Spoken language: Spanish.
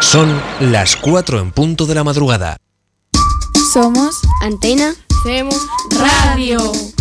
Son las 4 en punto de la madrugada. Somos Antena Cemu Radio.